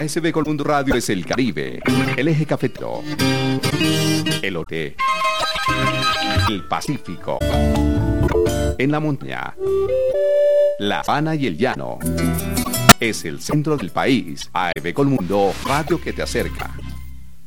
ASB Colmundo Radio es el Caribe, el eje cafetero, el Oeste, el Pacífico, en la montaña, la Habana y el llano. Es el centro del país. ASB Colmundo, radio que te acerca.